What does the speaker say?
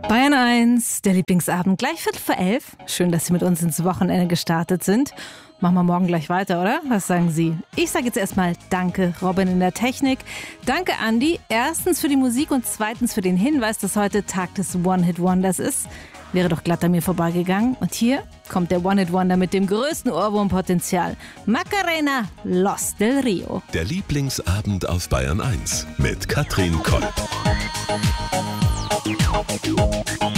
Bayern 1, der Lieblingsabend, gleich 11:15. Schön, dass Sie mit uns ins Wochenende gestartet sind. Machen wir morgen gleich weiter, oder? Was sagen Sie? Ich sage jetzt erstmal Danke, Robin in der Technik. Danke, Andi. Erstens für die Musik und zweitens für den Hinweis, dass heute Tag des One-Hit-Wonders ist. Wäre doch glatt an mir vorbeigegangen. Und hier kommt der One-Hit-Wonder mit dem größten Ohrwurmpotenzial. Macarena, Los del Rio. Der Lieblingsabend auf Bayern 1 mit Katrin Kolb.